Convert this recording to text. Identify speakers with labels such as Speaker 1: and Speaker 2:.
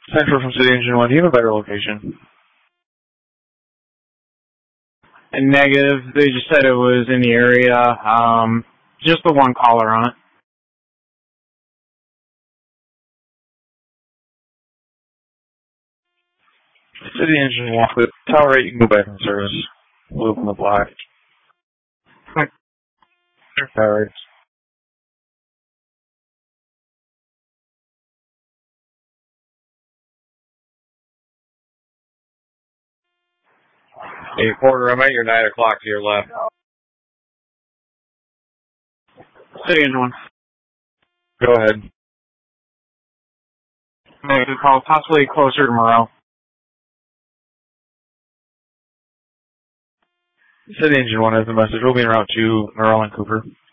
Speaker 1: Central from City Engine 1. Do you have a better location?
Speaker 2: Negative. They just said it was in the area. Just the one caller on it.
Speaker 1: City Engine 1. With Tower 8, you can go back in service. We'll open the block. Tower 8.
Speaker 3: Hey, Porter, I'm at your 9 o'clock to your left.
Speaker 2: City Engine 1.
Speaker 1: Go ahead.
Speaker 2: Make a call, possibly closer to Moreau.
Speaker 1: City Engine 1 has the message. We'll be en route to Moreau and Cooper.